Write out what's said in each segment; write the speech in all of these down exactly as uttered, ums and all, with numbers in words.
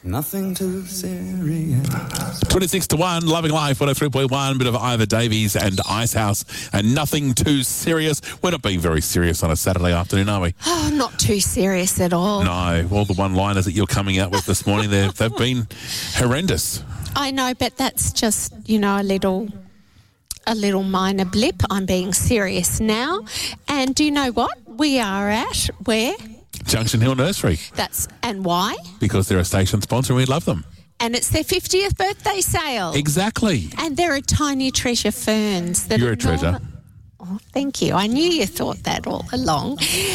Nothing too serious. twenty-six to one, Loving Life, one oh three point one, bit of Ivor Davies and Icehouse, and Nothing Too Serious. We're not being very serious on a Saturday afternoon, are we? Oh, not too serious at all. No, all the one-liners that you're coming out with this morning, they've, they've been horrendous. I know, but that's just, you know, a little... a little minor blip. I'm being serious now. And do you know what? We are at where? Junction Hill Nursery. That's and why? Because they're a station sponsor and we love them. And it's their fiftieth birthday sale. Exactly. And there are tiny treasure ferns. That You're are a treasure. Norm- oh, thank you. I knew you thought that all along.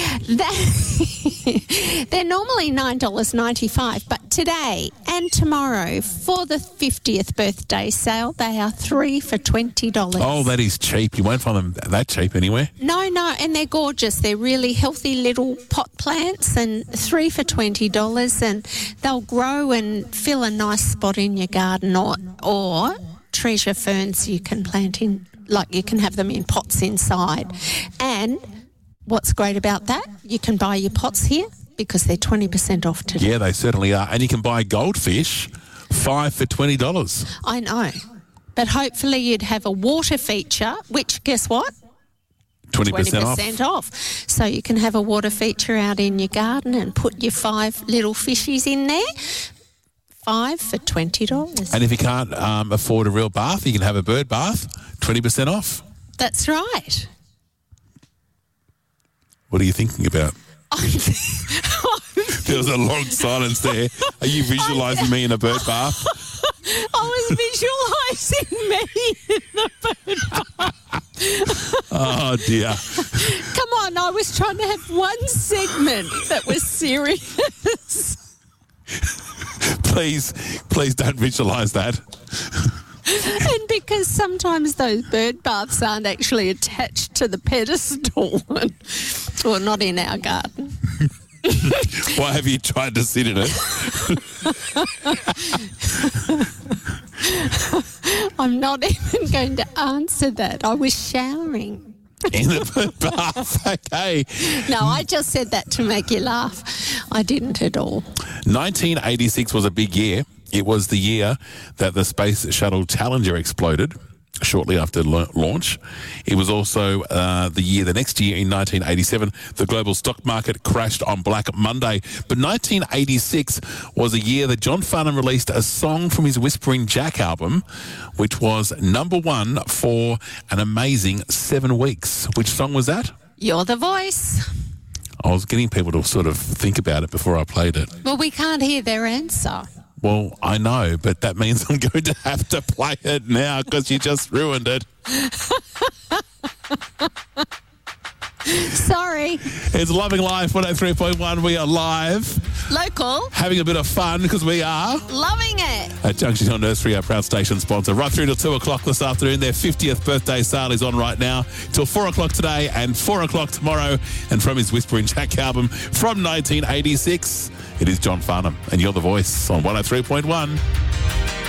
That they're normally nine dollars ninety-five, but today and tomorrow for the fiftieth birthday sale, they are three for twenty dollars. Oh, that is cheap. You won't find them that cheap anywhere. No, no, and they're gorgeous. They're really healthy little pot plants and three for twenty dollars, and they'll grow and fill a nice spot in your garden, or, or treasure ferns you can plant in, like you can have them in pots inside. And what's great about that, you can buy your pots here because they're twenty percent off today. Yeah, they certainly are. And you can buy goldfish, five for twenty dollars. I know. But hopefully you'd have a water feature, which, guess what? twenty percent, twenty percent off. off. So you can have a water feature out in your garden and put your five little fishies in there. Five for twenty dollars. And if you can't um, afford a real bath, you can have a bird bath, twenty percent off. That's right. What are you thinking about? There was a long silence there. Are you visualising me in a bird bath? I was visualising me in the bird bath. Oh, dear. Come on, I was trying to have one segment that was serious. Please, please don't visualise that. And because sometimes those bird baths aren't actually attached to the pedestal. Well, not in our garden. Why have you tried to sit in it? I'm not even going to answer that. I was showering. In the bird bath, okay. No, I just said that to make you laugh. I didn't at all. nineteen eighty-six was a big year. It was the year that the Space Shuttle Challenger exploded shortly after la- launch. It was also uh, the year, the next year in nineteen eighty-seven, the global stock market crashed on Black Monday. But nineteen eighty-six was a year that John Farnham released a song from his Whispering Jack album, which was number one for an amazing seven weeks. Which song was that? You're the Voice. I was getting people to sort of think about it before I played it. Well, we can't hear their answer. Well, I know, but that means I'm going to have to play it now because you just ruined it. Sorry. It's Loving Life, one oh three point one. We are live. Local. Having a bit of fun because we are. Loving it. At Junction Hill Nursery, our proud station sponsor. Right through till two o'clock this afternoon. Their fiftieth birthday sale is on right now till four o'clock today and four o'clock tomorrow. And from his Whispering Jack album from nineteen eighty-six, it is John Farnham. And you're the voice on one oh three point one.